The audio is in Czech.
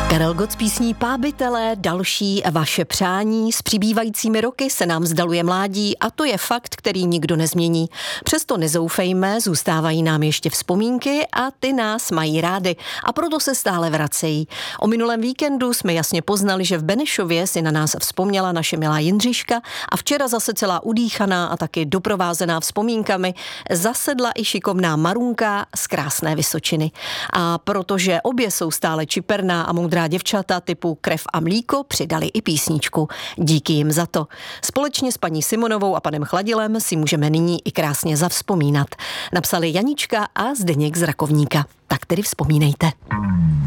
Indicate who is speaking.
Speaker 1: Karel Gott s písní Pábitelé, další vaše přání. S přibývajícími roky se nám vzdaluje mládí a to je fakt, který nikdo nezmění. Přesto nezoufejme, zůstávají nám ještě vzpomínky a ty nás mají rády a proto se stále vracejí. O minulém víkendu jsme jasně poznali, že v Benešově si na nás vzpomněla naše milá Jindřiška a včera zase celá udýchaná a taky doprovázená vzpomínkami zasedla i šikovná Marunka z krásné Vysočiny. A protože obě jsou stále čiperná a moudrá děvčata typu krev a mlíko, přidali i písničku. Díky jim za to. Společně s paní Simonovou a panem Chladilem si můžeme nyní i krásně zavzpomínat. Napsali Janička a Zdeněk z Rakovníka. Tak tedy vzpomínejte.